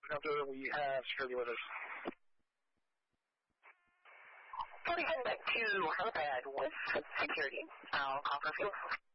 Delta, we have security with us. 40 heading back to Helipad with security. I'll call for fuel.